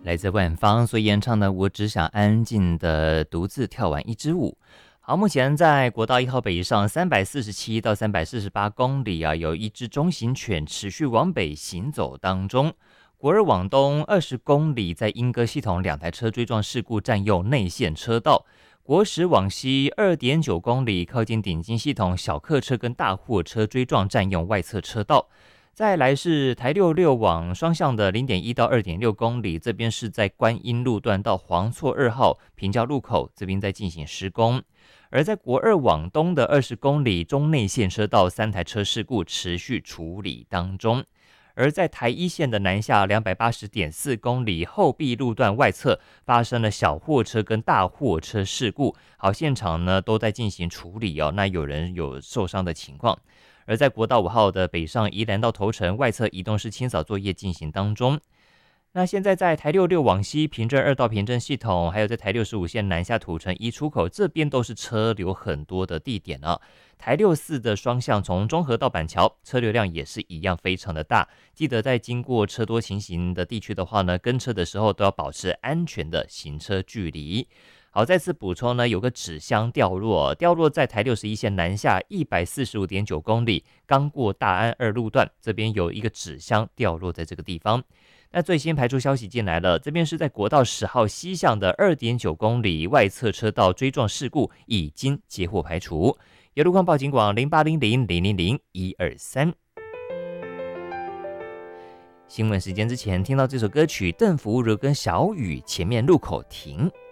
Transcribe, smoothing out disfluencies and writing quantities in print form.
来自万芳所演唱的《我只想安静的独自跳完一支舞》。好，目前在国道1号北上347到348公里啊，有一只中型犬持续往北行走当中。国二往东20公里，在莺歌系统2台车追撞事故占用内线车道。国10往西2.9公里，靠近顶金系统小客车跟大货车追撞占用外侧车道。再来是台66往双向的0.1到2.6公里，这边是在观音路段到黄厝2号平交路口，这边在进行施工。而在国二往东的20公里中内线车道3台车事故持续处理当中。而在台一线的南下280.4公里后壁路段外侧发生了小货车跟大货车事故，好，现场呢都在进行处理哦，那有人有受伤的情况。而在国道5号的北上宜兰到头城外侧移动式清扫作业进行当中。那现在在台66往西平镇2道平镇系统，还有在台65线南下土城1出口，这边都是车流很多的地点啊。台64的双向从中和到板桥，车流量也是一样非常的大。记得在经过车多情形的地区的话呢，跟车的时候都要保持安全的行车距离。好，再次补充呢，有个纸箱掉落在台61线南下145.9公里，刚过大安2路段，这边有一个纸箱掉落在这个地方。那最新排除消息进来了，这边是在国道10号西向的2.9公里外侧车道追撞事故已经接获排除。有路况报警广0800000123。新闻时间之前听到这首歌曲，邓福如跟小雨前面路口停。